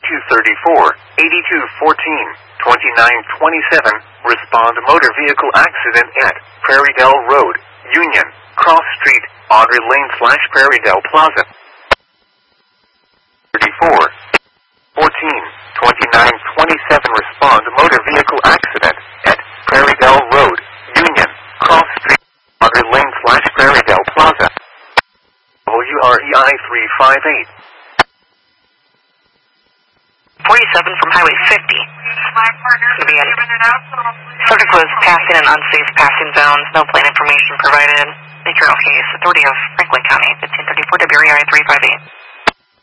234, 8214, 2927, respond motor vehicle accident at Prairie Dell Road, Union, Cross Street, Audrey Lane / Prairie Dell Plaza. 34, 14, 2927, respond motor vehicle accident at Prairie Dell Road, Union, Cross Street, Audrey Lane / Prairie Dell Plaza. WREI 358. 47 from Highway 50. Subject was passing an unsafe passing zone. No plane information provided. Make your own case. Authority of Franklin County, 1534 WREI 358.